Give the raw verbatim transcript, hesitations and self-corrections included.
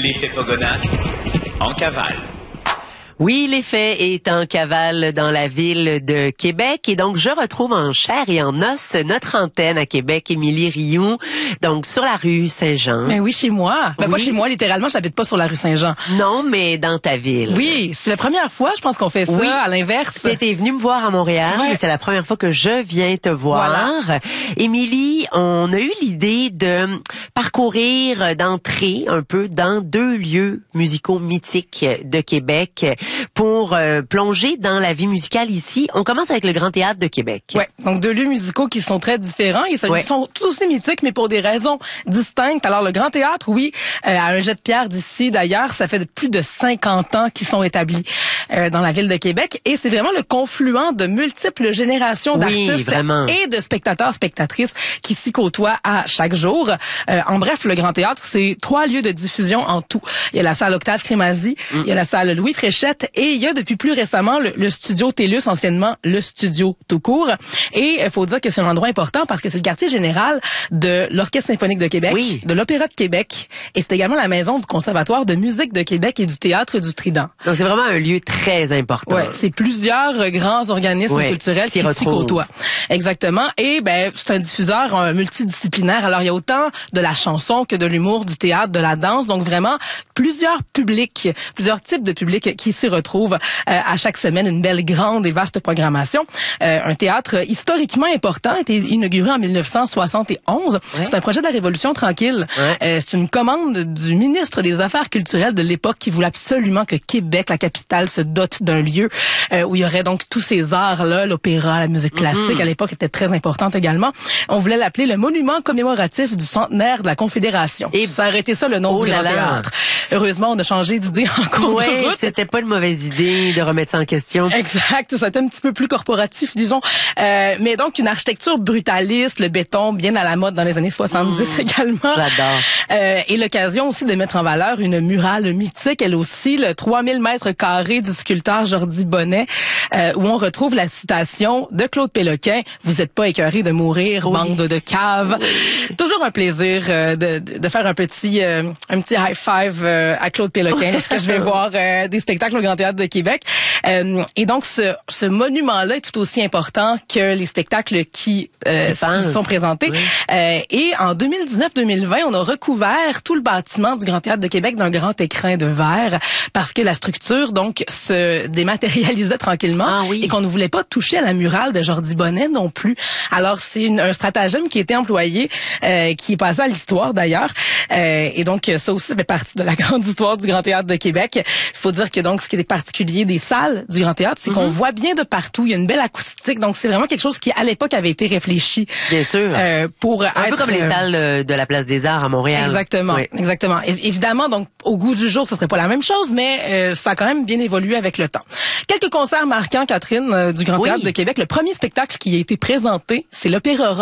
L'effet Pogona en cavale. Oui, l'effet est en cavale dans la ville de Québec et donc je retrouve en chair et en os notre antenne à Québec, Émilie Rioux, donc sur la rue Saint-Jean. Ben oui, chez moi. Ben oui. pas chez moi, littéralement, je n'habite pas sur la rue Saint-Jean. Non, mais dans ta ville. Oui, c'est la première fois, je pense qu'on fait ça, oui. à l'inverse. T'étais venue me voir à Montréal, ouais. mais c'est la première fois que je viens te voir. Voilà. Émilie, on a eu l'idée de parcourir, d'entrer un peu dans deux lieux musicaux mythiques de Québec pour euh, plonger dans la vie musicale ici. On commence avec le Grand Théâtre de Québec. Ouais, donc deux lieux musicaux qui sont très différents et ouais. sont tous aussi mythiques, mais pour des raisons distinctes. Alors, le Grand Théâtre, oui, euh, à un jet de pierre d'ici, d'ailleurs, ça fait plus de cinquante ans qu'ils sont établis euh, dans la ville de Québec et c'est vraiment le confluent de multiples générations oui, d'artistes vraiment. et de spectateurs, spectatrices qui s'y côtoient à chaque jour. Euh, en bref, le Grand Théâtre, c'est trois lieux de diffusion en tout. Il y a la salle Octave Crémazie, mm. il y a la salle Louis Fréchette et il y a depuis plus récemment le, le studio Télus, anciennement le studio tout court. Et il faut dire que c'est un endroit important parce que c'est le quartier général de l'Orchestre symphonique de Québec, oui. de l'Opéra de Québec et c'est également la maison du Conservatoire de musique de Québec et du Théâtre du Trident. Donc c'est vraiment un lieu très important. Ouais, c'est plusieurs grands organismes ouais, culturels qui s'y côtoient. Exactement. Et ben c'est un diffuseur un multidisciplinaire. Alors il y a autant de la chanson que de l'humour, du théâtre, de la danse. Donc vraiment plusieurs publics, plusieurs types de publics qui s'y retrouvent euh, à chaque semaine. Une belle grande et vaste programmation. Euh, un théâtre historiquement important a été inauguré en mille neuf cent soixante et onze. Ouais. C'est un projet de la Révolution tranquille. Ouais. Euh, c'est une commande du ministre des Affaires culturelles de l'époque qui voulait absolument que Québec, la capitale, se dote d'un lieu euh, où il y aurait donc tous ces arts-là, l'opéra, la musique classique, mm-hmm. à l'époque était très importante également. On voulait l'appeler le monument commémoratif du centenaire de la Confédération. Et ça aurait été ça le nom oh du Grand Théâtre. Heureusement, on a changé d'idée en cours ouais, de route. C'était pas une mauvaise idée de remettre ça en question. Exact, ça a été un petit peu plus corporatif, disons. Euh, mais donc, une architecture brutaliste, le béton bien à la mode dans les années soixante-dix mmh, également. J'adore. Euh, et l'occasion aussi de mettre en valeur une murale mythique, elle aussi, le trois mille mètres carrés du sculpteur Jordi Bonnet, euh, où on retrouve la citation de Claude Péloquin, « Vous êtes pas écœurés de mourir, oui. bande de caves. Oui. » Toujours un plaisir euh, de, de faire un petit euh, un petit high five euh, à Claude Péloquin lorsque je vais voir euh, des spectacles au Grand Théâtre de Québec. Euh, et donc, ce, ce monument-là est tout aussi important que les spectacles qui euh, y sont présentés. Oui. Euh, et en deux mille dix-neuf deux mille vingt, on a recouvert tout le bâtiment du Grand Théâtre de Québec d'un grand écrin de verre parce que la structure, donc, se dématérialisait tranquillement ah, oui. et qu'on ne voulait pas toucher à la murale de Jordi Bonnet non plus. Alors, c'est une, un stratagème qui a été employé, euh, qui est passé à l'histoire d'ailleurs. Euh, et donc, ça aussi fait partie de la grande histoire du Grand Théâtre de Québec. Il faut dire que donc, ce qui est particulier des salles du Grand Théâtre, c'est mm-hmm. qu'on voit bien de partout. Il y a une belle acoustique. Donc, c'est vraiment quelque chose qui, à l'époque, avait été réfléchi. Bien sûr. Euh, pour un être, peu comme les salles de la Place des Arts à Montréal. Exactement. Oui. Exactement. É- évidemment, donc, au goût du jour, ce serait pas la même chose, mais euh, ça a quand même bien évolué avec le temps. Quelques concerts marquants, Catherine, euh, du Grand oui. Théâtre de Québec. Le premier spectacle qui a été présenté, c'est l'Opéra